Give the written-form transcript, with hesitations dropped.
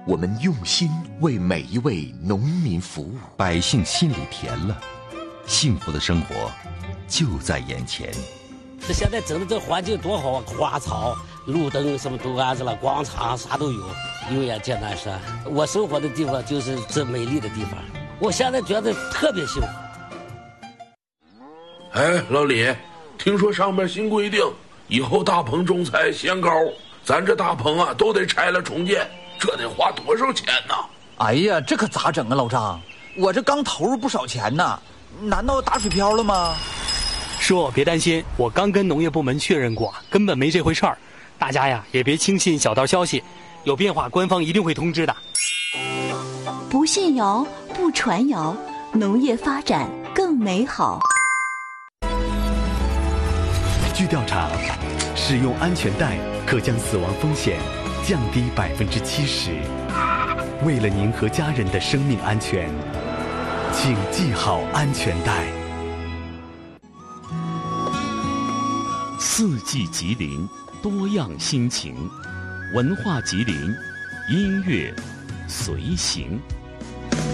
我们用心为每一位农民服务， 百姓心里甜了，幸福的生活就在眼前。 这现在整的这环境多好啊，花草、路灯什么都安置了，广场啥都有。有眼见南山，我生活的地方就是这美丽的地方，我现在觉得特别幸福。 哎，老李，听说上面新规定，以后大棚种菜限高，咱这大棚啊都得拆了重建，这得花多少钱呢？ 哎呀，这可咋整啊，老张？我这刚投入不少钱呢，难道打水漂了吗？ 叔，别担心，我刚跟农业部门确认过，根本没这回事儿。大家呀，也别轻信小道消息，有变化官方一定会通知的。 不信谣，不传谣，农业发展更美好。 据调查，使用安全带可将死亡风险降低70%。为了您和家人的生命安全，请系好安全带。 四季吉林，多样心情，文化吉林，音乐随行。